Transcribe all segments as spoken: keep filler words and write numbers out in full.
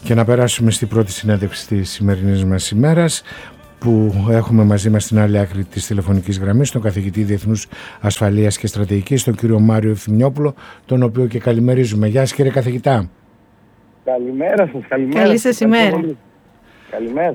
Και να περάσουμε στην πρώτη συνέντευξη της σημερινής μας ημέρας, που έχουμε μαζί μας στην άλλη άκρη της τηλεφωνικής γραμμής τον καθηγητή Διεθνούς Ασφαλείας και Στρατηγικής, τον κύριο Μάριο Ευθυμιόπουλο, τον οποίο και καλημερίζουμε. Γεια σας, κύριε καθηγητά. Καλημέρα σας, καλημέρα. Καλή σας ημέρα. Καλημέρα.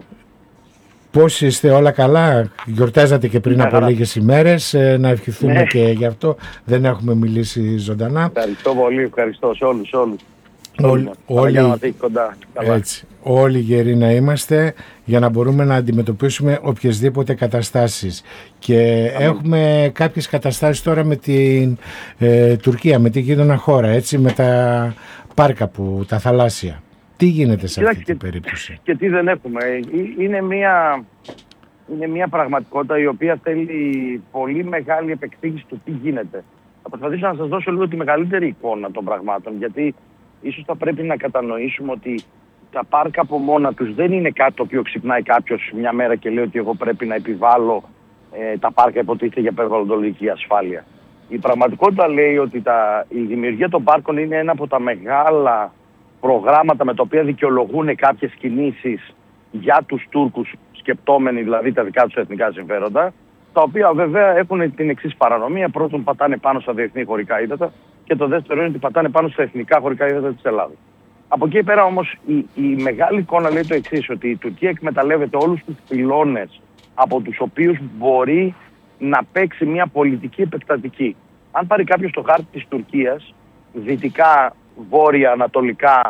Πώς είστε, όλα καλά? Γιορτάζατε και πριν από λίγες ημέρες, να ευχηθούμε ναι. και γι' αυτό δεν έχουμε μιλήσει ζωντανά. Ευχαριστώ πολύ, ευχαριστώ σε όλους, όλους. Όλοι, όλοι, έτσι, όλοι γεροί να είμαστε για να μπορούμε να αντιμετωπίσουμε οποιασδήποτε καταστάσεις. Και Αμήν. έχουμε κάποιες καταστάσεις τώρα με την ε, Τουρκία, με την γείτονα χώρα, έτσι, με τα πάρκα που, τα θαλάσσια. Τι γίνεται σε αυτή την περίπτωση? Και τι δεν έχουμε. Είναι μια, είναι μια πραγματικότητα η οποία θέλει πολύ μεγάλη επεξήγηση του τι γίνεται. Θα προσπαθήσω να σας δώσω λίγο τη μεγαλύτερη εικόνα των πραγμάτων, γιατί ίσως θα πρέπει να κατανοήσουμε ότι τα πάρκα από μόνα τους δεν είναι κάτι το οποίο ξυπνάει κάποιος μια μέρα και λέει ότι εγώ πρέπει να επιβάλλω ε, τα πάρκα υποτίθεται για περιβαλλοντολογική ασφάλεια. Η πραγματικότητα λέει ότι τα, η δημιουργία των πάρκων είναι ένα από τα μεγάλα προγράμματα με τα οποία δικαιολογούν κάποιες κινήσεις για τους Τούρκους, σκεπτόμενοι δηλαδή τα δικά τους εθνικά συμφέροντα, τα οποία βέβαια έχουν την εξής παρανομία. Πρώτον, πατάνε πάνω στα διεθνή χωρικά ύδατα, και το δεύτερο είναι ότι πατάνε πάνω στα εθνικά χωρικά ύδατα της Ελλάδας. Από εκεί πέρα όμως η, η μεγάλη εικόνα λέει το εξής, ότι η Τουρκία εκμεταλλεύεται όλους τους πυλώνες από τους οποίους μπορεί να παίξει μια πολιτική επεκτατική. Αν πάρει κάποιος το χάρτη της Τουρκίας, δυτικά, βόρεια, ανατολικά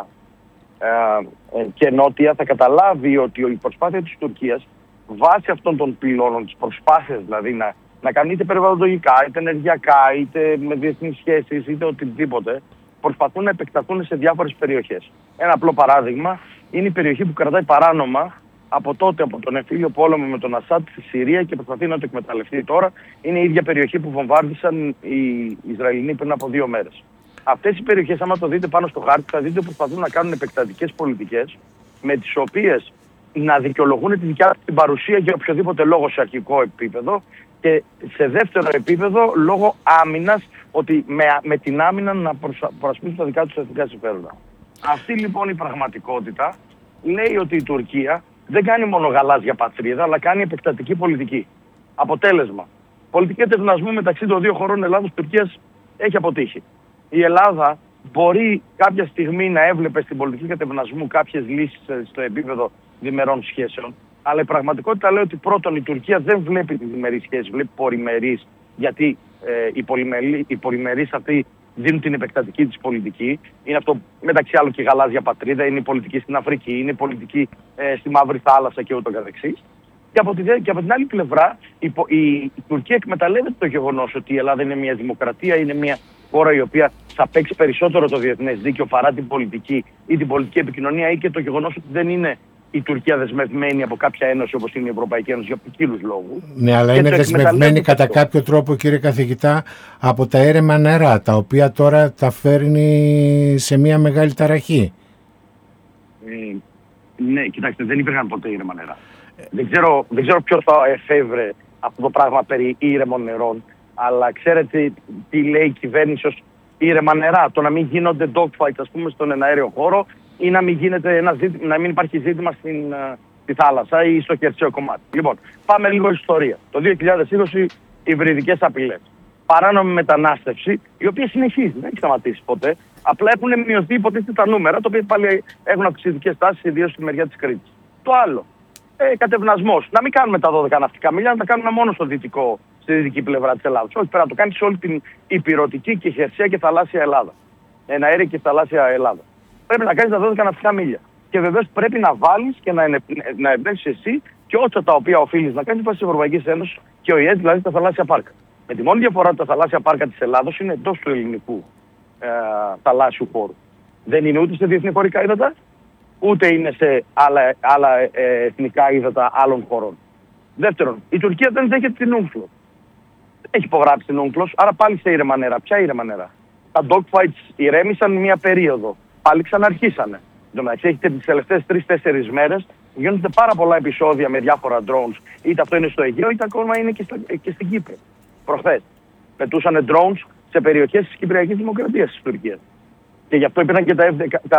ε, ε, και νότια, θα καταλάβει ότι η προσπάθεια της Τουρκίας βάσει αυτών των πυλώνων, τις προσπάθειες δηλαδή να, να κάνει είτε περιβαλλοντολογικά, είτε ενεργειακά, είτε με διεθνείς σχέσεις, είτε οτιδήποτε, προσπαθούν να επεκταθούν σε διάφορες περιοχές. Ένα απλό παράδειγμα είναι η περιοχή που κρατάει παράνομα από τότε, από τον εμφύλιο πόλεμο με τον Ασάντ στη Συρία και προσπαθεί να το εκμεταλλευτεί τώρα. Είναι η ίδια περιοχή που βομβάρδισαν οι Ισραηλινοί πριν από δύο μέρες. Αυτές οι περιοχές, άμα το δείτε πάνω στο χάρτη, θα δείτε ότι προσπαθούν να κάνουν επεκτατικές πολιτικές με τις οποίες να δικαιολογούν τη δικιά τους την παρουσία για οποιοδήποτε λόγο σε αρχικό επίπεδο και σε δεύτερο επίπεδο λόγω άμυνας, ότι με, με την άμυνα να προασπίσουν τα δικά τους εθνικά συμφέροντα. Αυτή λοιπόν η πραγματικότητα λέει ότι η Τουρκία δεν κάνει μόνο γαλάζια πατρίδα, αλλά κάνει επεκτατική πολιτική. Αποτέλεσμα, πολιτική ετευνασμού μεταξύ των δύο χωρών Ελλάδος-Τουρκίας έχει αποτύχει. Η Ελλάδα μπορεί κάποια στιγμή να έβλεπε στην πολιτική κατευνασμού κάποιες λύσεις στο επίπεδο διμερών σχέσεων, αλλά η πραγματικότητα λέει ότι πρώτον η Τουρκία δεν βλέπει τις διμερείς σχέσεις, βλέπει πολυμερείς, γιατί ε, οι, πολυμερί, οι πολυμερείς αυτοί δίνουν την επεκτατική της πολιτική. Είναι αυτό μεταξύ άλλων και η γαλάζια πατρίδα, είναι η πολιτική στην Αφρική, είναι η πολιτική ε, στη Μαύρη Θάλασσα και ούτω καθεξής. Και από, τη, και από την άλλη πλευρά η, η, η Τουρκία εκμεταλλεύεται το γεγονός ότι η Ελλάδα είναι μια δημοκρατία, είναι μια χώρα η οποία θα παίξει περισσότερο το διεθνές δίκαιο παρά την πολιτική ή την πολιτική επικοινωνία, ή και το γεγονός ότι δεν είναι η Τουρκία δεσμευμένη από κάποια ένωση όπως είναι η Ευρωπαϊκή Ένωση για ποικίλους λόγους. Ναι, αλλά είναι δεσμευμένη κατά αυτό. κάποιο τρόπο, κύριε καθηγητά, από τα έρεμα νερά, τα οποία τώρα τα φέρνει σε μια μεγάλη ταραχή. Ε, ναι, κοιτάξτε, δεν υπήρχαν ποτέ ήρεμα νερά. Ε, δεν, ξέρω, δεν ξέρω ποιος θα εφεύρε αυτό το πράγμα περί ήρεμων νερών, αλλά ξέρετε τι λέει η κυβέρνηση ως ήρεμα νερά? Το να μην γίνονται dogfights, ας πούμε, στον εναέριο χώρο, ή να μην, γίνεται ένα ζήτημα, να μην υπάρχει ζήτημα στην, στη θάλασσα ή στο χερσαίο κομμάτι. Λοιπόν, πάμε λίγο ιστορία. Το δύο χιλιάδες είκοσι υβριδικές απειλές. Παράνομη μετανάστευση, η οποία συνεχίζει, δεν έχει σταματήσει ποτέ. Απλά έχουν μειωθεί υποτίθεται τα νούμερα, τα οποία πάλι έχουν αυξητικές τάσεις, ιδίως στη μεριά της Κρήτης. Το άλλο, ε, κατευνασμός. Να μην κάνουμε τα δώδεκα ναυτικά μίλια, να τα κάνουμε μόνο στο δυτικό, στη δυτική πλευρά της Ελλάδας. Όχι, πρέπει να το κάνει σε όλη την υπηρωτική και χερσαία και θαλάσσια Ελλάδα. Εναέρια και θαλάσσια Ελλάδα. Πρέπει να κάνεις τα δώδεκα ναυτικά μίλια. Και βεβαίως πρέπει να βάλεις και να, ενε, να εμπνεύσεις εσύ και όσα τα οποία οφείλεις να κάνεις βάσει της Ευρωπαϊκής Ένωσης και ο ΙΕ, δηλαδή τα θαλάσσια πάρκα. Με τη μόνη διαφορά ότι τα θαλάσσια πάρκα της Ελλάδος είναι εντός του ελληνικού ε, θαλάσσιου χώρου. Δεν είναι ούτε σε διεθνή χωρικά ύδατα, ούτε είναι σε άλλα, άλλα ε, εθνικά ύδατα άλλων χωρών. Δεύτερον, η Τουρκία δεν δέχεται την UNCLOS. Δεν έχει υπογράψει την UNCLOS, άρα πάλι σε ήρεμα νερά. Ποια ήρεμα νερά? Τα dogfights ηρέμησαν μία περίοδο. Πάλι ξαναρχίσανε. Έχετε τις τελευταίες τρεις-τέσσερις μέρες γίνονται πάρα πολλά επεισόδια με διάφορα drones. Είτε αυτό είναι στο Αιγαίο, είτε ακόμα είναι και, στα, και στην Κύπρο. Προχθές πετούσανε drones σε περιοχές της Κυπριακής Δημοκρατίας της Τουρκίας. Και γι' αυτό υπήρχαν και τα εφ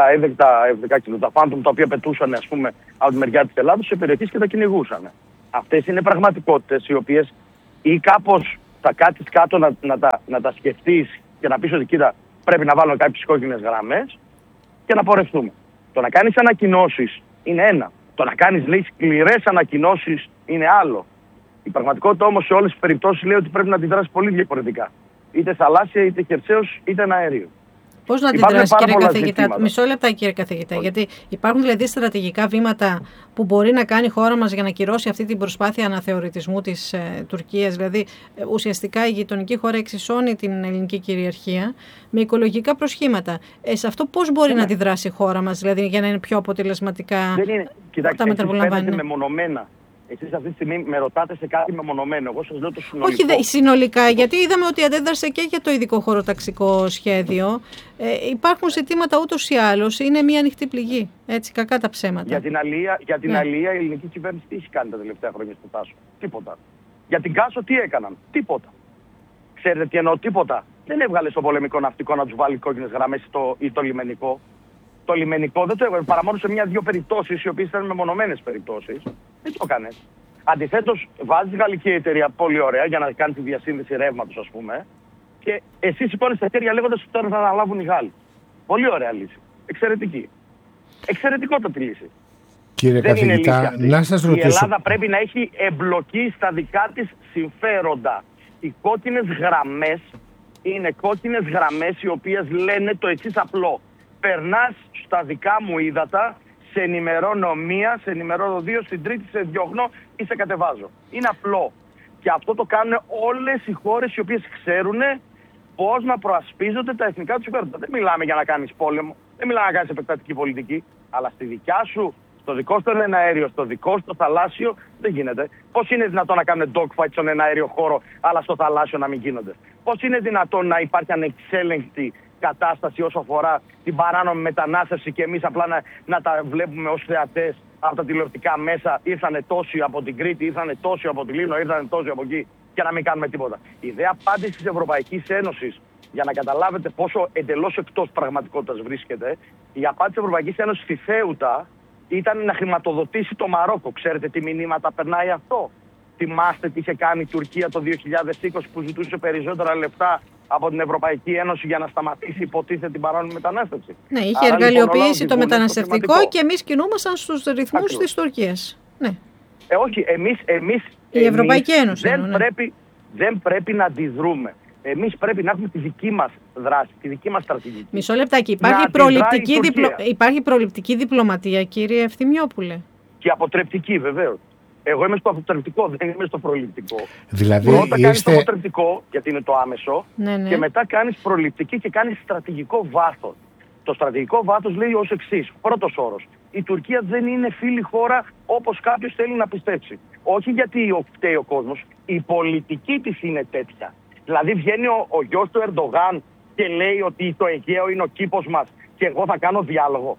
δεκαέξι, τα Phantom, τα οποία πετούσαν, ας πούμε, από τη μεριά της Ελλάδας σε περιοχές και τα κυνηγούσαν. Αυτές είναι πραγματικότητες οι οποίες ή κάπως θα κάτσεις κάτω να, να, τα, να τα σκεφτείς και να πεις ότι κοίτα, πρέπει να βάλουμε κάποιες κόκκινες γραμμές και να πορευτούμε. Το να κάνεις ανακοινώσεις είναι ένα. Το να κάνεις, λέει, σκληρές ανακοινώσεις είναι άλλο. Η πραγματικότητα όμως σε όλες τις περιπτώσεις λέει ότι πρέπει να αντιδράσεις πολύ διαφορετικά. Είτε θαλάσσια, είτε χερσαίος, είτε ένα αέριο. Πώς να αντιδράσει, κύριε καθηγητά, ζητήματα. Μισό λεπτά, κύριε καθηγητά, Πώς. γιατί υπάρχουν δηλαδή στρατηγικά βήματα που μπορεί να κάνει η χώρα μας για να κυρώσει αυτή την προσπάθεια αναθεωρητισμού της ε, Τουρκίας. Δηλαδή, ε, ουσιαστικά η γειτονική χώρα εξισώνει την ελληνική κυριαρχία με οικολογικά προσχήματα. Ε, σε αυτό πώς μπορεί ναι. να αντιδράσει η χώρα μας, δηλαδή, για να είναι πιο αποτελεσματικά Δεν είναι. Κοιτάξτε, τα μέτρα που λαμβάνει. Μεμονωμένα. Εσείς αυτή τη στιγμή με ρωτάτε σε κάτι μεμονωμένο. Εγώ σας λέω το συνολικό. Όχι δε, συνολικά, γιατί είδαμε ότι αντέδρασε και για το ειδικό χωροταξικό σχέδιο. Ε, υπάρχουν ζητήματα ούτως ή άλλως. Είναι μια ανοιχτή πληγή. Έτσι, κακά τα ψέματα. Για την αλία, για την ναι. αλία η ελληνική κυβέρνηση τι έχει κάνει τα τελευταία χρόνια στο Τάσο? Τίποτα. Για την Κάσο τι έκαναν? Τίποτα. Ξέρετε τι εννοώ? Τίποτα. Δεν έβγαλε στο πολεμικό ναυτικό να τους βάλει κόκκινες γραμμές το, ή το λιμενικό. Το λιμενικό δεν το έβγαλε παρά μόνο σε μια-δύο περιπτώσεις, οι οποίες ήταν μεμονωμένες περιπτώσεις. Δεν το έκανε. Αντιθέτως, βάζει γαλλική εταιρεία πολύ ωραία για να κάνει τη διασύνδεση ρεύματος, ας πούμε, και εσείς σηκώνεις τα χέρια λέγοντας ότι τώρα θα αναλάβουν οι Γάλλοι. Πολύ ωραία λύση. Εξαιρετική. Εξαιρετικότατη λύση. Κύριε Δεν καθηγητά, να σας ρωτήσω. Η Ελλάδα πρέπει να έχει εμπλοκή στα δικά της συμφέροντα. Οι κόκκινες γραμμές είναι κόκκινες γραμμές οι οποίες λένε το εξής απλό. Περνάς στα δικά μου ύδατα, σε ενημερώνω μία, σε ενημερώνω δύο, στην τρίτη σε διώχνω ή σε κατεβάζω. Είναι απλό. Και αυτό το κάνουν όλες οι χώρες οι οποίες ξέρουν πώς να προασπίζονται τα εθνικά τους συμφέροντα. Δεν μιλάμε για να κάνεις πόλεμο, δεν μιλάμε να κάνεις επεκτατική πολιτική, αλλά στη δικιά σου, στο δικό σου τον εναέριο, στο δικό σου το θαλάσσιο, δεν γίνεται. Πώς είναι δυνατόν να κάνουν dogfight στον εναέριο χώρο, αλλά στο θαλάσσιο να μην γίνονται? Πώς είναι δυνατόν να υπάρχει ανεξέλεγκτη κατάσταση όσο αφορά την παράνομη μετανάστευση και εμείς απλά να, να τα βλέπουμε ως θεατές από τα τηλεοπτικά μέσα? Ήρθανε τόσοι από την Κρήτη, ήρθανε τόσοι από τη Λίμνο, ήρθανε τόσοι από εκεί και να μην κάνουμε τίποτα. Η ιδέα απάντηση της Ευρωπαϊκής Ένωσης, για να καταλάβετε πόσο εντελώς εκτός πραγματικότητας βρίσκεται, η απάντηση της Ευρωπαϊκής Ένωσης στη Θέουτα ήταν να χρηματοδοτήσει το Μαρόκο. Ξέρετε τι μηνύματα περνάει αυτό? Θυμάστε τι είχε κάνει η Τουρκία το δύο χιλιάδες είκοσι που ζητούσε περισσότερα λεφτά από την Ευρωπαϊκή Ένωση για να σταματήσει υποτίθεται την παράνομη μετανάστευση? Ναι, είχε άρα, εργαλειοποιήσει λοιπόν, το μεταναστευτικό το και εμείς κινούμασταν στους ρυθμούς της Τουρκίας. Ναι. Ε, όχι, εμείς, εμείς, η Ευρωπαϊκή εμείς Ένωση δεν, ναι. πρέπει, δεν πρέπει να αντιδρούμε. Εμείς πρέπει να έχουμε τη δική μας δράση, τη δική μας στρατηγική. Μισό λεπτάκι. Υπάρχει προληπτική, διπλω... Υπάρχει προληπτική διπλωματία, κύριε Ευθυμιόπουλε? Και αποτρεπτική, βεβαίως. Εγώ είμαι στο αποτρεπτικό, δεν είμαι στο προληπτικό. Δηλαδή, πρώτα είστε... κάνεις το αποτρεπτικό, γιατί είναι το άμεσο, ναι, ναι. και μετά κάνεις προληπτική και κάνεις στρατηγικό βάθος. Το στρατηγικό βάθος λέει ως εξής. Πρώτος όρος. Η Τουρκία δεν είναι φίλη χώρα όπως κάποιος θέλει να πιστέψει. Όχι γιατί φταίει ο κόσμος, η πολιτική της είναι τέτοια. Δηλαδή βγαίνει ο, ο γιος του Ερντογάν και λέει ότι το Αιγαίο είναι ο κήπος μας και εγώ θα κάνω διάλογο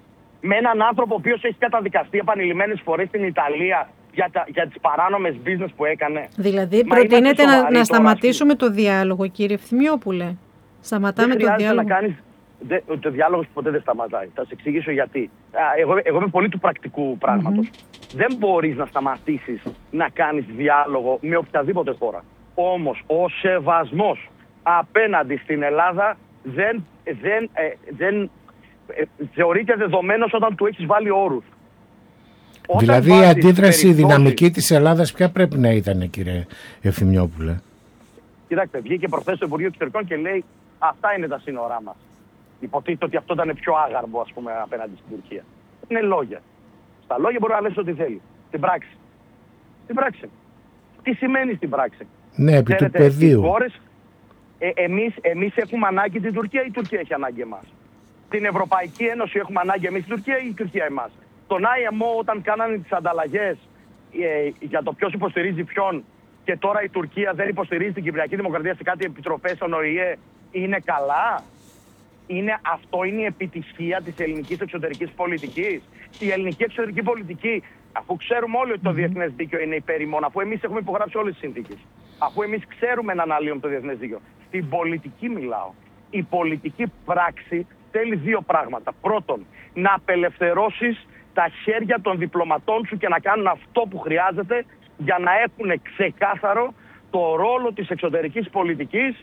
με έναν άνθρωπο ο οποίος έχει καταδικαστεί επανειλημμένες φορές στην Ιταλία για, τα, για τις παράνομες business που έκανε. Δηλαδή προτείνετε να, να σταματήσουμε το διάλογο, κύριε Ευθυμιόπουλε? Σταματάμε δεν το διάλογο. Να κάνεις, δε, το διάλογος ποτέ δεν σταματάει. Θα σε εξηγήσω γιατί. Α, εγώ, εγώ είμαι πολύ του πρακτικού πράγματος. Mm-hmm. Δεν μπορείς να σταματήσεις να κάνεις διάλογο με οποιαδήποτε χώρα. Όμως ο σεβασμός απέναντι στην Ελλάδα δεν, δεν, ε, δεν ε, θεωρείται δεδομένος όταν του έχεις βάλει όρους. Δηλαδή η αντίδραση δυναμική της Ελλάδας ποια πρέπει να ήταν, κύριε Ευθυμιόπουλε? Κοιτάξτε, βγήκε προχθές το Υπουργείο Εξωτερικών και λέει αυτά είναι τα σύνορά μας. Υποτίθεται ότι αυτό ήταν πιο άγαρμπο, ας πούμε, απέναντι στην Τουρκία. Είναι λόγια. Στα λόγια μπορεί να λες ό,τι θέλει. Στην πράξη. Στην πράξη. Τι σημαίνει στην πράξη? Ναι, επί του πεδίου. Χώρες, ε, εμείς, εμείς έχουμε ανάγκη την Τουρκία ή η Τουρκία έχει ανάγκη εμάς? Την Ευρωπαϊκή Ένωση έχουμε ανάγκη εμείς την Τουρκία ή η Τουρκία εμάς? Τον άι εμ ο όταν κάνανε τις ανταλλαγές ε, για το ποιος υποστηρίζει ποιον και τώρα η Τουρκία δεν υποστηρίζει την Κυπριακή Δημοκρατία σε κάτι επιτροπές στον ο η ε, είναι καλά? Είναι, αυτό είναι η επιτυχία της ελληνικής εξωτερικής πολιτικής? Η ελληνική εξωτερική πολιτική, αφού ξέρουμε όλοι ότι το διεθνές δίκαιο είναι υπέρ, αφού εμείς έχουμε υπογράψει όλες τις συνθήκες, αφού εμείς ξέρουμε να αναλύουμε το διεθνές δίκαιο, στην πολιτική μιλάω. Η πολιτική πράξη θέλει δύο πράγματα. Πρώτον, να απελευθερώσεις τα χέρια των διπλωματών σου και να κάνουν αυτό που χρειάζεται για να έχουν ξεκάθαρο το ρόλο της εξωτερικής πολιτικής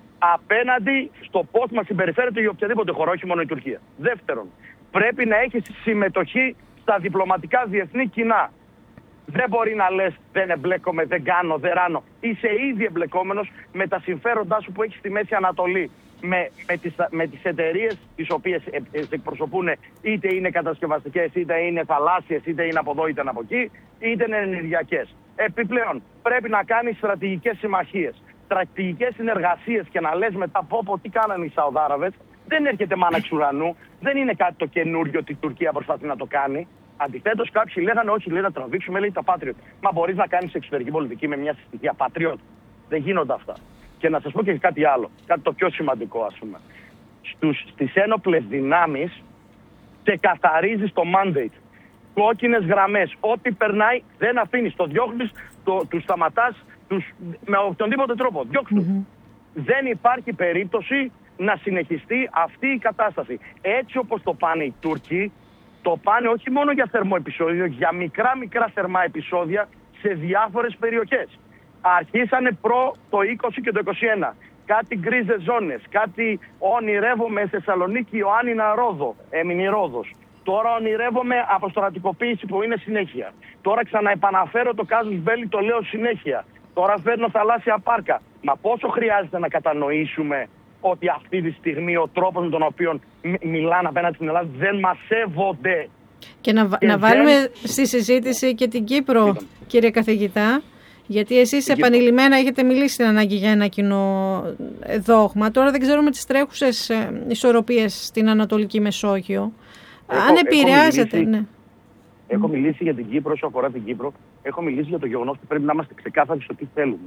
απέναντι στο πώς μας συμπεριφέρεται η οποιαδήποτε χώρα, όχι μόνο η Τουρκία. Δεύτερον, πρέπει να έχεις συμμετοχή στα διπλωματικά διεθνή κοινά. Δεν μπορεί να λες δεν εμπλέκομαι, δεν κάνω, δεν ράνω. Είσαι ήδη εμπλεκόμενος με τα συμφέροντά σου που έχεις στη Μέση Ανατολή. Με, με, τις, με τις εταιρείες τις οποίες εκπροσωπούν, είτε είναι κατασκευαστικές, είτε είναι θαλάσσιες, είτε είναι από εδώ, είτε είναι από εκεί, είτε είναι ενεργειακές. Επιπλέον, πρέπει να κάνεις στρατηγικές συμμαχίες, στρατηγικές συνεργασίες και να λες μετά πω πω τι κάνανε οι Σαουδάραβες. Δεν έρχεται μάνα εξ ουρανού, δεν είναι κάτι το καινούριο ότι η Τουρκία προσπαθεί να το κάνει. Αντιθέτως, κάποιοι λέγανε όχι, λέει να τραβήξουμε, λέει τα Patriot. Μα μπορείς να κάνεις εξωτερική πολιτική με μια συστοιχεία Patriot? Δεν γίνονται αυτά. Και να σας πω και κάτι άλλο, κάτι το πιο σημαντικό ας πούμε. Στους, στις ένοπλες δυνάμεις ξεκαθαρίζεις το mandate. Κόκκινες γραμμές, ό,τι περνάει δεν αφήνεις, το διώχνεις, το, τους σταματάς τους, με οποιονδήποτε τρόπο, διώξου. Mm-hmm. Δεν υπάρχει περίπτωση να συνεχιστεί αυτή η κατάσταση. Έτσι όπως το πάνε οι Τούρκοι, το πάνε όχι μόνο για θερμό επεισόδιο, για μικρά μικρά θερμά επεισόδια σε διάφορες περιοχές. Αρχίσανε προ το είκοσι και το είκοσι ένα. Κάτι γκρίζες ζώνες, κάτι ονειρεύομαι Θεσσαλονίκη, Ιωάννινα, Ρόδο, έμεινε η Ρόδος. Τώρα ονειρεύομαι αποστρατικοποίηση που είναι συνέχεια. Τώρα ξαναεπαναφέρω το κάζους μπέλι, το λέω συνέχεια. Τώρα φέρνω θαλάσσια πάρκα. Μα πόσο χρειάζεται να κατανοήσουμε ότι αυτή τη στιγμή ο τρόπος με τον οποίο μιλάνε απέναντι στην Ελλάδα δεν μας σέβονται. Και να, και να δεν... βάλουμε στη συζήτηση και την Κύπρο, Ήταν. κύριε καθηγητά. Γιατί εσείς επανειλημμένα έχετε μιλήσει στην ανάγκη για ένα κοινό δόγμα. Τώρα δεν ξέρουμε τις τρέχουσες ισορροπίες στην Ανατολική Μεσόγειο. Έχω, Αν επηρεάζεται, έχω μιλήσει, ναι. Έχω μιλήσει για την Κύπρο, όσο αφορά την Κύπρο, έχω μιλήσει για το γεγονός ότι πρέπει να είμαστε ξεκάθαροι στο τι θέλουμε.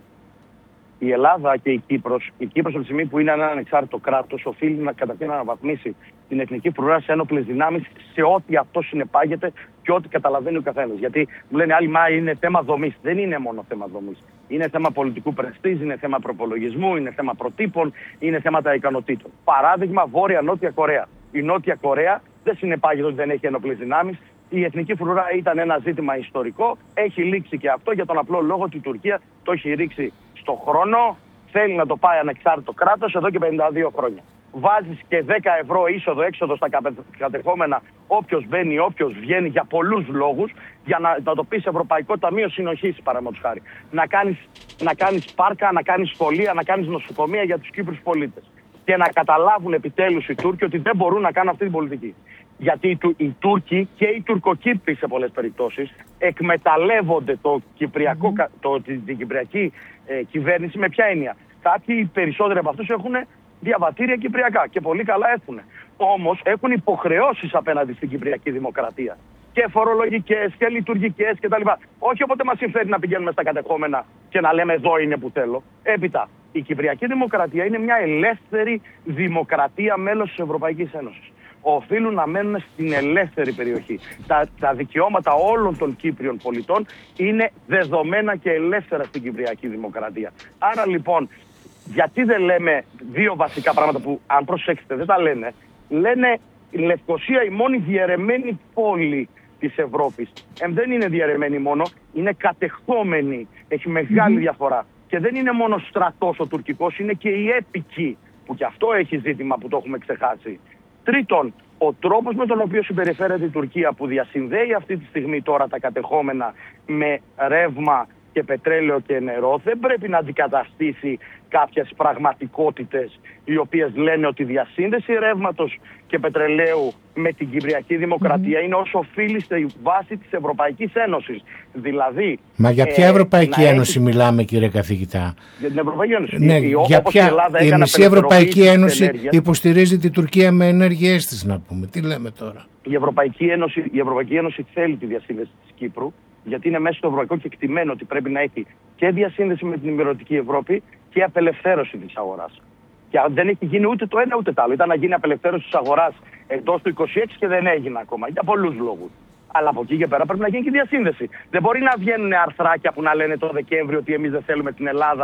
Η Ελλάδα και η Κύπρος, η Κύπρος από τη στιγμή που είναι ένα ανεξάρτητο κράτος, οφείλει να καταρχήν να αναβαθμίσει την εθνική φρουρά σε ένοπλες δυνάμεις σε ό,τι αυτό συνεπάγεται και ό,τι καταλαβαίνει ο καθένας. Γιατί μου λένε άλλοι, μα είναι θέμα δομής. Δεν είναι μόνο θέμα δομής. Είναι θέμα πολιτικού πρεστίζ, είναι θέμα προπολογισμού, είναι θέμα προτύπων, είναι θέματα ικανοτήτων. Παράδειγμα, Βόρεια-Νότια Κορέα. Η Νότια Κορέα δεν συνεπάγεται ότι δεν έχει ένοπλες δυνάμεις. Η εθνική φρουρά ήταν ένα ζήτημα ιστορικό. Έχει λήξει και αυτό για τον απλό λόγο ότι η Τουρκία το έχει ρίξει στον χρόνο. Θέλει να το πάει ανεξάρτητο κράτος εδώ και πενήντα δύο χρόνια. Βάζεις και δέκα ευρώ είσοδο-έξοδο στα κατεχόμενα όποιος μπαίνει, όποιος βγαίνει για πολλούς λόγους, για να, να το πεις Ευρωπαϊκό Ταμείο Συνοχής, παραδείγματος χάρη. Να κάνεις, να κάνεις πάρκα, να κάνεις σχολεία, να κάνεις νοσοκομεία για τους Κύπρους πολίτες. Και να καταλάβουν επιτέλους οι Τούρκοι ότι δεν μπορούν να κάνουν αυτή την πολιτική. Γιατί οι, οι Τούρκοι και οι Τουρκοκύπροι σε πολλές περιπτώσεις εκμεταλλεύονται το κυπριακό, mm. το, την, την κυπριακή ε, κυβέρνηση με ποια έννοια. Κάποιοι περισσότεροι από αυτούς έχουν διαβατήρια κυπριακά και πολύ καλά έχουν. Όμως έχουν υποχρεώσεις απέναντι στην κυπριακή δημοκρατία. Και φορολογικές και λειτουργικές κτλ. Όχι όποτε μας συμφέρει να πηγαίνουμε στα κατεχόμενα και να λέμε εδώ είναι που θέλω. Έπειτα, η κυπριακή δημοκρατία είναι μια ελεύθερη δημοκρατία μέλος της Ευρωπαϊκής Ένωσης. Οφείλουν να μένουν στην ελεύθερη περιοχή. Τα, τα δικαιώματα όλων των Κύπριων πολιτών είναι δεδομένα και ελεύθερα στην κυπριακή δημοκρατία. Άρα λοιπόν, γιατί δεν λέμε δύο βασικά πράγματα που, αν προσέξετε, δεν τα λένε. Λένε η Λευκοσία η μόνη διαιρεμένη πόλη της Ευρώπης. Ε, δεν είναι διαιρεμένη μόνο, είναι κατεχόμενη. Έχει μεγάλη mm-hmm. διαφορά. Και δεν είναι μόνο στρατός ο τουρκικός, είναι και η έπικη, που και αυτό έχει ζήτημα που το έχουμε ξεχάσει. Τρίτον, ο τρόπος με τον οποίο συμπεριφέρεται η Τουρκία, που διασυνδέει αυτή τη στιγμή τώρα τα κατεχόμενα με ρεύμα και πετρέλαιο και νερό, δεν πρέπει να αντικαταστήσει κάποιες πραγματικότητες οι οποίες λένε ότι η διασύνδεση ρεύματος και πετρελαίου με την Κυπριακή Δημοκρατία mm-hmm. είναι όσο οφείλει στη βάση της Ευρωπαϊκής Ένωσης. Δηλαδή, Μα για ποια ε, Ευρωπαϊκή Ένωση έχει... μιλάμε, κύριε καθηγητά? Για την Ευρωπαϊκή Ένωση. Ναι, η, για ποια... η, Ελλάδα η μισή Ευρωπαϊκή Ένωση ενέργειας. Υποστηρίζει την Τουρκία με ενέργειές της, να πούμε. Τι λέμε τώρα? Η Ευρωπαϊκή Ένωση, η Ευρωπαϊκή Ένωση θέλει τη διασύνδεση της Κύπρου, γιατί είναι μέσα στο ευρωπαϊκό κεκτημένο ότι πρέπει να έχει και διασύνδεση με την ημερωτική Ευρώπη και απελευθέρωση της αγοράς. Και δεν έχει γίνει ούτε το ένα ούτε το άλλο. Ήταν να γίνει απελευθέρωση της αγοράς εντός του είκοσι έξι και δεν έγινε ακόμα, για πολλούς λόγους. Αλλά από εκεί και πέρα πρέπει να γίνει και διασύνδεση. Δεν μπορεί να βγαίνουν αρθράκια που να λένε το Δεκέμβριο ότι εμείς δεν θέλουμε την Ελλάδα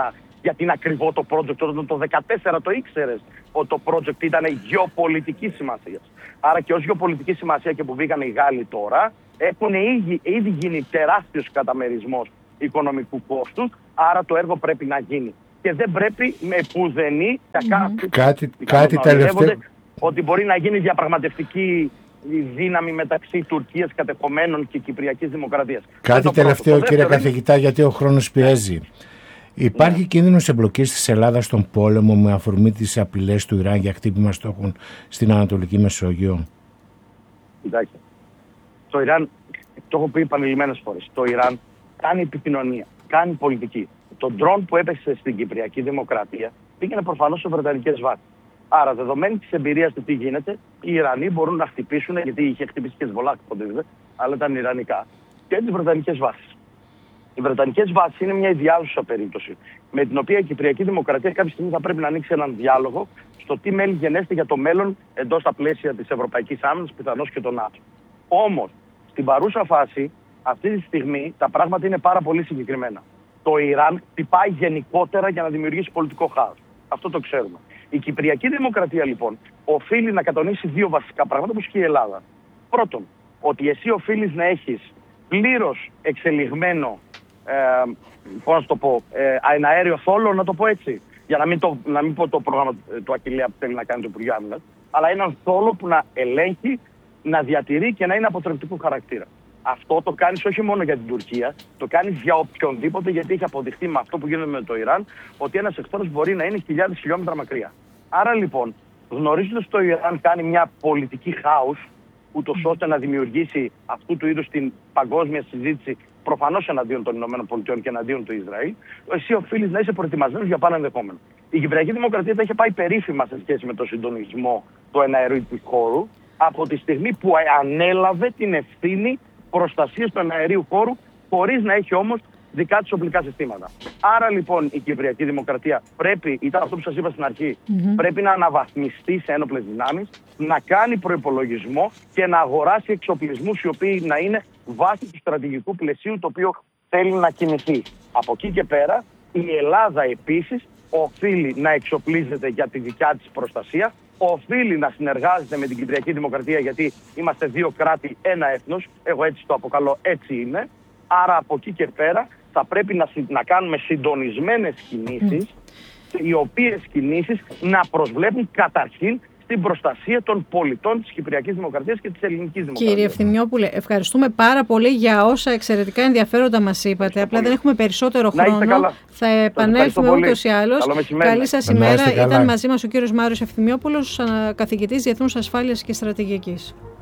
γιατί είναι ακριβό το project. Το δύο χιλιάδες δεκατέσσερα το ήξερες ότι το project ήταν γεωπολιτική σημασία. Άρα και ως γεωπολιτική σημασία και που βγήκαν οι Γάλλοι τώρα, έχουν ήδη, ήδη γίνει τεράστιος καταμερισμός οικονομικού κόστους, άρα το έργο πρέπει να γίνει. Και δεν πρέπει με πουδενή mm-hmm. κάτι, κάτι τελευταίο. Ότι μπορεί να γίνει διαπραγματευτική δύναμη μεταξύ Τουρκίας κατεχομένων και Κυπριακής Δημοκρατίας. Κάτι τελευταίο, κύριε δεύτερο... καθηγητά, γιατί ο χρόνος πιέζει. Υπάρχει yeah. κίνδυνος εμπλοκής της Ελλάδας στον πόλεμο με αφορμή τις απειλές του Ιράν για χτύπημα στόχων στην Ανατολική Μεσόγειο? Κοιτάξτε, το Ιράν, το έχω πει επανειλημμένες φορές, το Ιράν κάνει επικοινωνία, κάνει πολιτική. Το ντρόν που έπεσε στην Κυπριακή Δημοκρατία πήγαινε προφανώς σε βρετανικές βάσεις. Άρα, δεδομένη της εμπειρίας του τι γίνεται, οι Ιρανοί μπορούν να χτυπήσουν, γιατί είχε χτυπήσει και Χεσβολάχ, αλλά ήταν Ιρανικά, και τις βρετανικές βάσεις. Οι βρετανικές βάσεις είναι μια ιδιάζουσα περίπτωση, με την οποία η Κυπριακή Δημοκρατία κάποια στιγμή θα πρέπει να ανοίξει έναν διάλογο στο τι μέλη γενέστε για το μέλλον εντός στα πλαίσια της Ευρωπαϊκής Άμυνας, πιθανώς και των ΝΑΤΟ. Όμως, στην παρούσα φάση, αυτή τη στιγμή, τα πράγματα είναι πάρα πολύ συγκεκριμένα. Το Ιράν χτυπάει γενικότερα για να δημιουργήσει πολιτικό χάος. Αυτό το ξέρουμε. Η Κυπριακή Δημοκρατία, λοιπόν, οφείλει να κατονίσει δύο βασικά πράγματα, όπως και η Ελλάδα. Πρώτον, ότι εσύ οφείλεις να έχεις πλήρως εξελιγμένο, ε, πώς να το πω, ε, ένα αέριο θόλο, να το πω έτσι, για να μην, το, να μην πω το πρόγραμμα του Ακιλέα που θέλει να κάνει το Υπουργείο Άμυνας, αλλά έναν θόλο που να ελέγχει, να διατηρεί και να είναι αποτρεπτικού χαρακτήρα. Αυτό το κάνεις όχι μόνο για την Τουρκία, το κάνεις για οποιονδήποτε, γιατί έχει αποδειχθεί με αυτό που γίνεται με το Ιράν, ότι ένας εχθρός μπορεί να είναι χιλιάδες χιλιόμετρα μακριά. Άρα λοιπόν, γνωρίζοντας το Ιράν κάνει μια πολιτική χάους, ούτως ώστε να δημιουργήσει αυτού του είδους την παγκόσμια συζήτηση, προφανώς εναντίον των ΗΠΑ και εναντίον του Ισραήλ, εσύ οφείλεις να είσαι προετοιμασμένος για πάνω ενδεχόμενο. Η Κυπριακή Δημοκρατία τα είχε πάει περίφημα σε σχέση με το συντονισμό του εναερίου χώρου, από τη στιγμή που ανέλαβε την ευθύνη προστασίας του εναερίου χώρου, χωρίς να έχει όμως δικά της οπλικά συστήματα. Άρα λοιπόν η Κυπριακή Δημοκρατία πρέπει, ήταν αυτό που σας είπα στην αρχή, mm-hmm. πρέπει να αναβαθμιστεί σε ένοπλες δυνάμεις, να κάνει προϋπολογισμό και να αγοράσει εξοπλισμούς οι οποίοι να είναι βάση του στρατηγικού πλαισίου το οποίο θέλει να κινηθεί. Από εκεί και πέρα η Ελλάδα επίσης οφείλει να εξοπλίζεται για τη δικιά της προστασία, οφείλει να συνεργάζεται με την Κυπριακή Δημοκρατία, γιατί είμαστε δύο κράτη, ένα έθνος, εγώ έτσι το αποκαλώ, έτσι είναι. Άρα από εκεί και πέρα θα πρέπει να, να κάνουμε συντονισμένες κινήσεις, mm. οι οποίες κινήσεις να προσβλέπουν καταρχήν στην προστασία των πολιτών της Κυπριακής Δημοκρατίας και της Ελληνικής Δημοκρατίας. Κύριε Ευθυμιόπουλε, ευχαριστούμε πάρα πολύ για όσα εξαιρετικά ενδιαφέροντα μας είπατε. Απλά δεν έχουμε περισσότερο χρόνο. Θα επανέλθουμε ούτως ή άλλως. Καλή σας ημέρα. Ήταν μαζί μας ο κύριος Μάριος Ευθυμιόπουλος, καθηγητής Διεθνούς Ασφάλειας και Στρατηγικής.